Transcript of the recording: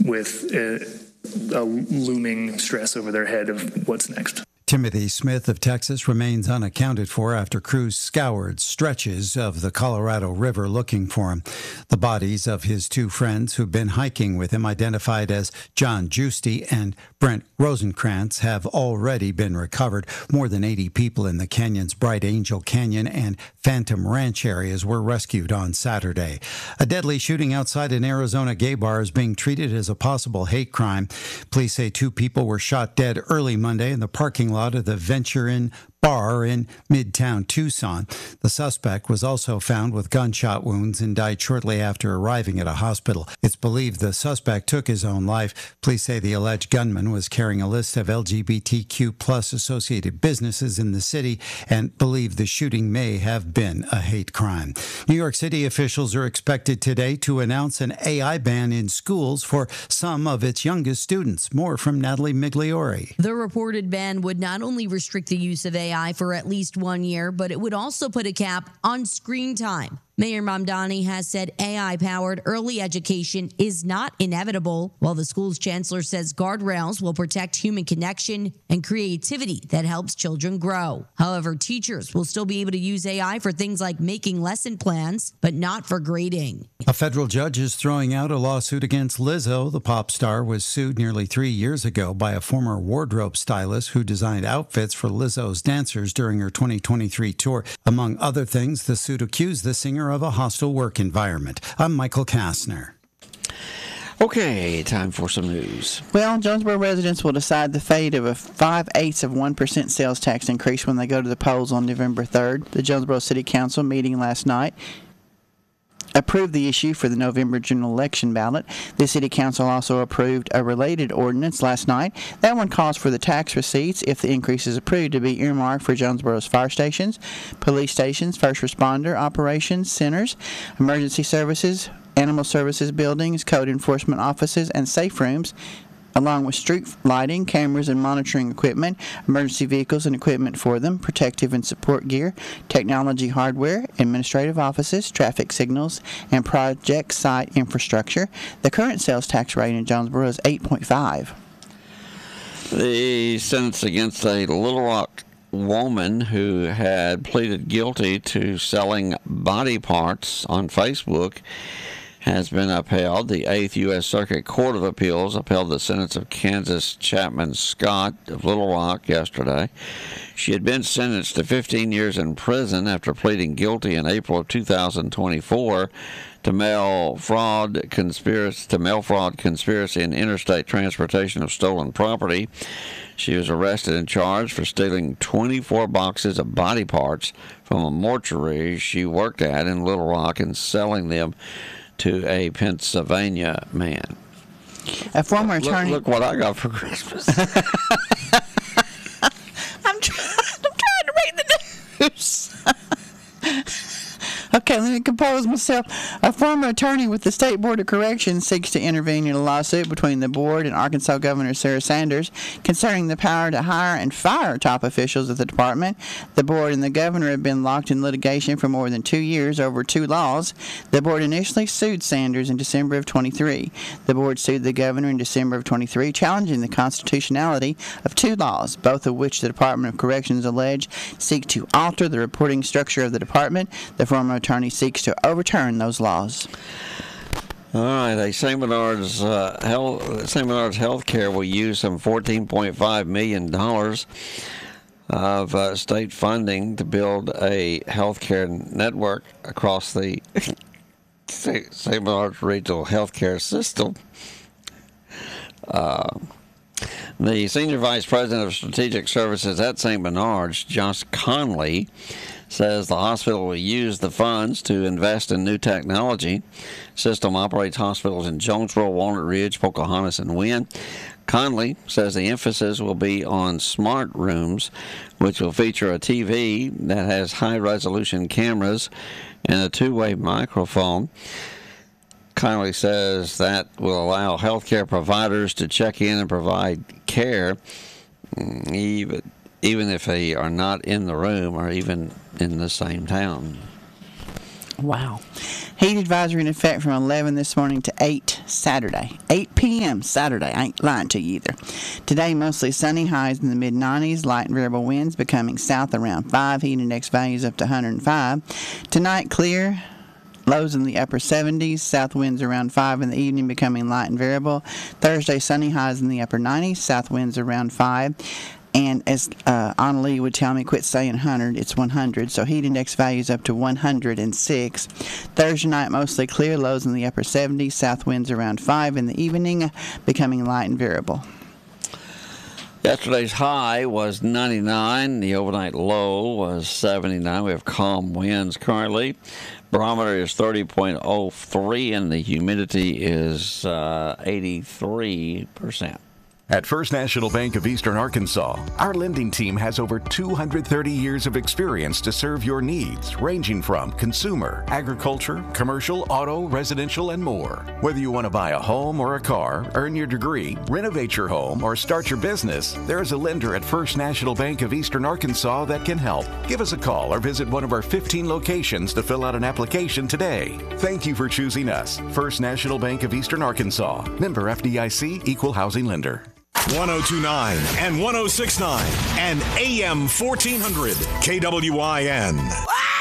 with a looming stress over their head of what's next. Timothy Smith of Texas remains unaccounted for after crews scoured stretches of the Colorado River looking for him. The bodies of his two friends who've been hiking with him, identified as John Giusti and Brent Rosenkrantz, have already been recovered. More than 80 people in the canyon's Bright Angel Canyon and Phantom Ranch areas were rescued on Saturday. A deadly shooting outside an Arizona gay bar is being treated as a possible hate crime. Police say 2 people were shot dead early Monday in the parking lot of the Venture Inn bar in Midtown Tucson. The suspect was also found with gunshot wounds and died shortly after arriving at a hospital. It's believed the suspect took his own life. Police say the alleged gunman was carrying a list of LGBTQ plus associated businesses in the city and believe the shooting may have been a hate crime. New York City officials are expected today to announce an AI ban in schools for some of its youngest students. More from Natalie Migliori. The reported ban would not only restrict the use of AI for at least 1 year, but it would also put a cap on screen time. Mayor Mamdani has said AI-powered early education is not inevitable, while the school's chancellor says guardrails will protect human connection and creativity that helps children grow. However, teachers will still be able to use AI for things like making lesson plans, but not for grading. A federal judge is throwing out a lawsuit against Lizzo. The pop star was sued nearly 3 years ago by a former wardrobe stylist who designed outfits for Lizzo's dancers during her 2023 tour. Among other things, the suit accused the singer of a hostile work environment. I'm Michael Kastner. Okay, time for some news. Well, Jonesboro residents will decide the fate of a 0.5% sales tax increase when they go to the polls on November 3rd. The Jonesboro City Council meeting last night approved the issue for the November general election ballot. The City Council also approved a related ordinance last night. That one calls for the tax receipts, if the increase is approved, to be earmarked for Jonesboro's fire stations, police stations, first responder operations centers, emergency services, animal services buildings, code enforcement offices, and safe rooms, along with street lighting, cameras and monitoring equipment, emergency vehicles and equipment for them, protective and support gear, technology hardware, administrative offices, traffic signals, and project site infrastructure. The current sales tax rate in Jonesboro is 8.5. The sentence against a Little Rock woman who had pleaded guilty to selling body parts on Facebook has been upheld. The 8th U.S. Circuit Court of Appeals upheld the sentence of Kansas Chapman Scott of Little Rock yesterday. She had been sentenced to 15 years in prison after pleading guilty in April of 2024 to mail fraud conspiracy and interstate transportation of stolen property. She was arrested and charged for stealing 24 boxes of body parts from a mortuary she worked at in Little Rock and selling them to a Pennsylvania man. A former attorney. Look what I got for Christmas. I'm trying to read the news. Okay, let me compose myself. A former attorney with the State Board of Corrections seeks to intervene in a lawsuit between the board and Arkansas Governor Sarah Sanders concerning the power to hire and fire top officials of the department. The board and the governor have been locked in litigation for more than 2 years over 2 laws. The board initially sued Sanders in December of 23. The board sued the governor in December of 23, challenging the constitutionality of 2 laws, both of which the Department of Corrections allege seek to alter the reporting structure of the department. The former attorney seeks to overturn those laws. All right, St. Bernard's Healthcare will use some $14.5 million of state funding to build a healthcare network across the St. Bernard's regional healthcare system. The Senior Vice President of Strategic Services at St. Bernard's, Josh Conley, says the hospital will use the funds to invest in new technology. System operates hospitals in Jonesboro, Walnut Ridge, Pocahontas, and Wynn. Conley says the emphasis will be on smart rooms, which will feature a TV that has high-resolution cameras and a 2-way microphone. Conley says that will allow healthcare providers to check in and provide care, even if they are not in the room or even in the same town. Wow. Heat advisory in effect from 11 this morning to 8 Saturday. 8 p.m. Saturday. I ain't lying to you either. Today, mostly sunny, highs in the mid-90s. Light and variable winds becoming south around 5. Heat index values up to 105. Tonight, clear. Lows in the upper 70s. South winds around 5 in the evening, becoming light and variable. Thursday, sunny, highs in the upper 90s. South winds around 5. And as Anna Lee would tell me, quit saying 100, it's 100. So heat index values up to 106. Thursday night, mostly clear, lows in the upper 70s, south winds around 5 in the evening, becoming light and variable. Yesterday's high was 99. The overnight low was 79. We have calm winds currently. Barometer is 30.03, and the humidity is 83%. At First National Bank of Eastern Arkansas, our lending team has over 230 years of experience to serve your needs, ranging from consumer, agriculture, commercial, auto, residential, and more. Whether you want to buy a home or a car, earn your degree, renovate your home, or start your business, there is a lender at First National Bank of Eastern Arkansas that can help. Give us a call or visit one of our 15 locations to fill out an application today. Thank you for choosing us. First National Bank of Eastern Arkansas. Member FDIC, Equal Housing Lender. 1029 and 1069 and AM 1400 KWIN.